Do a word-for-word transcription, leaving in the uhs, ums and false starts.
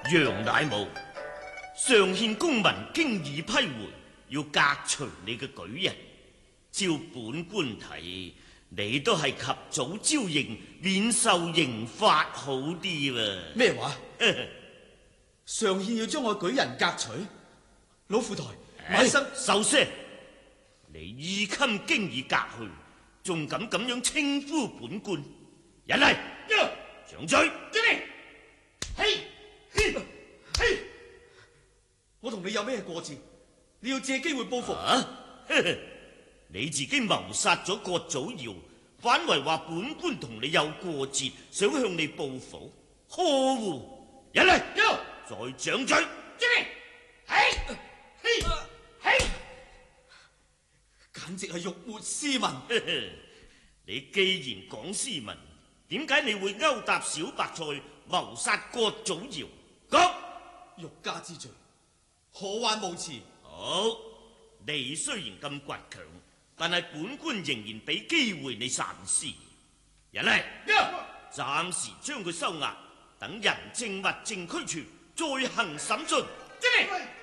楊乃武，上獻公文經已批回，要革除你嘅舉人。照本官睇，你都係及早招認，免受刑罰好啲喎。 咩話？上獻要將我舉人革除？老副台，晚生收聲！你衣襟經已革去，仲敢咁樣稱呼本官？人嚟，掌嘴！ 嘿，嘿，嘿！我同你有咩過節？你要借機會報復？ 啊！你自己謀殺咗郭祖堯，反為話本官同你有過節，想向你報復，呵護！人嚟，再掌嘴！ 嘿，嘿，嘿！簡直係辱沒斯文！ 你既然講斯文，點解你會勾搭小白菜謀殺郭祖堯？講欲加之罪，何患無辭？ 好，你雖然咁倔強，但係本官仍然俾機會你三思。人嚟，暫時將佢收押，等人證物證俱全，再行審訊。